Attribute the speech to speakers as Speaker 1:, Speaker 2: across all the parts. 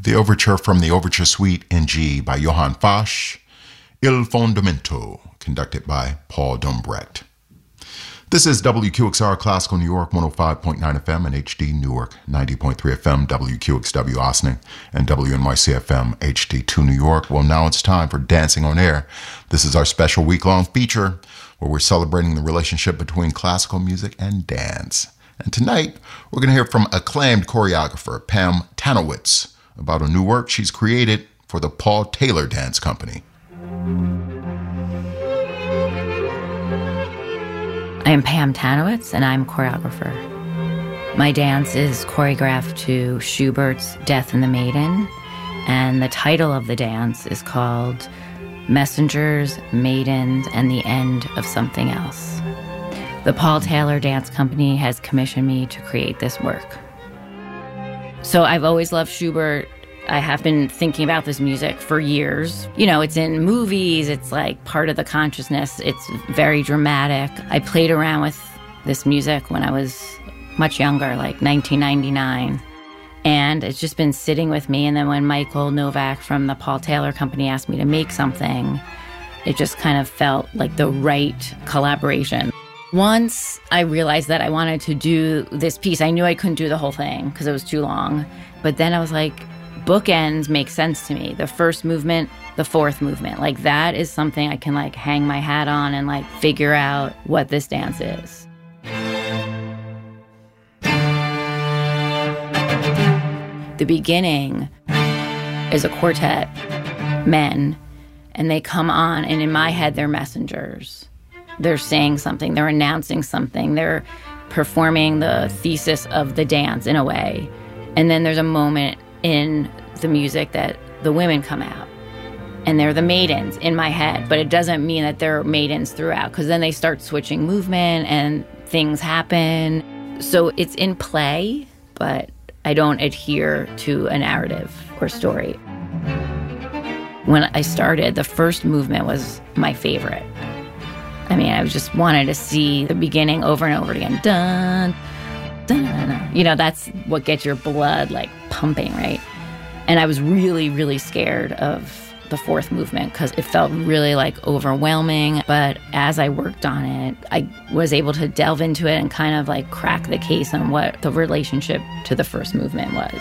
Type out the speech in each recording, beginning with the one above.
Speaker 1: the overture from the Overture Suite in G by Johann Fasch, Il Fondamento, conducted by Paul Dombrecht. This is WQXR Classical New York 105.9 FM and HD Newark 90.3 FM, WQXW Ossining, and WNYC FM HD2 New York. Well, now it's time for Dancing on Air. This is our special week-long feature where we're celebrating the relationship between classical music and dance. And tonight, we're going to hear from acclaimed choreographer Pam Tanowitz about a new work she's created for the Paul Taylor Dance Company.
Speaker 2: I am Pam Tanowitz, and I'm a choreographer. My dance is choreographed to Schubert's Death and the Maiden, and the title of the dance is called Messengers, Maidens, and the End of Something Else. The Paul Taylor Dance Company has commissioned me to create this work. So I've always loved Schubert. I have been thinking about this music for years. You know, it's in movies, it's like part of the consciousness, it's very dramatic. I played around with this music when I was much younger, like 1999. And it's just been sitting with me. And then when Michael Novak from the Paul Taylor Company asked me to make something, it just kind of felt like the right collaboration. Once I realized that I wanted to do this piece, I knew I couldn't do the whole thing because it was too long. But then I was like, bookends make sense to me. The first movement, the fourth movement. Like that is something I can like hang my hat on and like figure out what this dance is. The beginning is a quartet, men, and they come on, and in my head, they're messengers. They're saying something, they're announcing something, they're performing the thesis of the dance in a way. And then there's a moment in the music that the women come out and they're the maidens in my head, but it doesn't mean that they're maidens throughout, because then they start switching movement and things happen. So it's in play, but I don't adhere to a narrative or story. When I started, the first movement was my favorite. I mean, I just wanted to see the beginning over and over again. Dun, dun, dun. You know, that's what gets your blood like pumping, right? And I was really, really scared of the fourth movement because it felt really like overwhelming. But as I worked on it, I was able to delve into it and kind of like crack the case on what the relationship to the first movement was.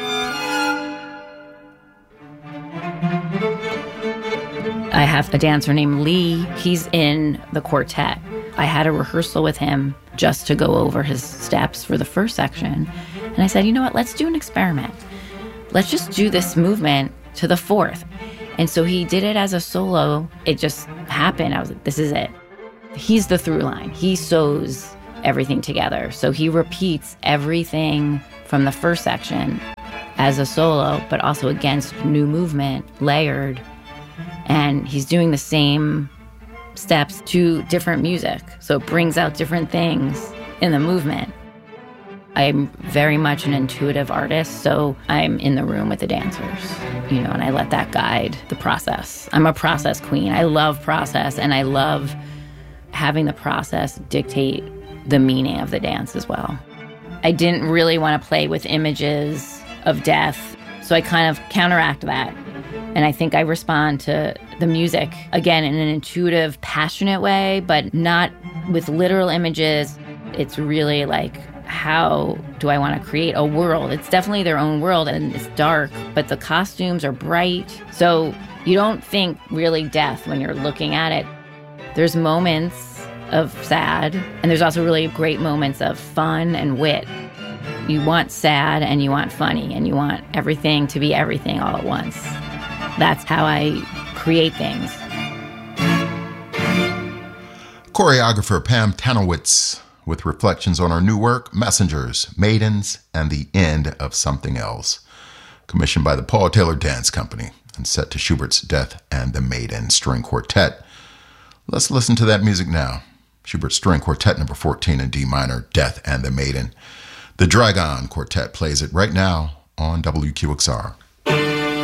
Speaker 2: I have a dancer named Lee. He's in the quartet. I had a rehearsal with him just to go over his steps for the first section. And I said, you know what, let's do an experiment. Let's just do this movement to the fourth. And so he did it as a solo. It just happened. I was like, this is it. He's the through line. He sews everything together. So he repeats everything from the first section as a solo, but also against new movement, layered. And he's doing the same steps to different music. So it brings out different things in the movement. I'm very much an intuitive artist, so I'm in the room with the dancers, you know, and I let that guide the process. I'm a process queen. I love process, and I love having the process dictate the meaning of the dance as well. I didn't really want to play with images of death, so I kind of counteract that. And I think I respond to the music, again, in an intuitive, passionate way, but not with literal images. It's really like, how do I want to create a world? It's definitely their own world, and it's dark, but the costumes are bright. So you don't think really death when you're looking at it. There's moments of sad, and there's also really great moments of fun and wit. You want sad, and you want funny, and you want everything to be everything all at once. That's how I create things.
Speaker 1: Choreographer Pam Tanowitz with reflections on her new work, Messengers, Maidens, and the End of Something Else, commissioned by the Paul Taylor Dance Company and set to Schubert's Death and the Maiden String Quartet. Let's listen to that music now. Schubert String Quartet number 14 in D minor, Death and the Maiden. The Dragon Quartet plays it right now on WQXR.